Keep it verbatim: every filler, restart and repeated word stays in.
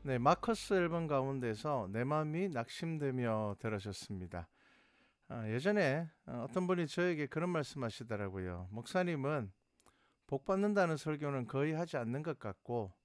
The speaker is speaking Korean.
네, 마커스 앨범 가운데서 내 맘이 낙심되며 들으셨습니다. 아, 예전에 어, 어떤 분이 저에게 그런 말씀 하시더라고요. 목사님은 복 받는다는 설교는 거의 하지 않는 것 같고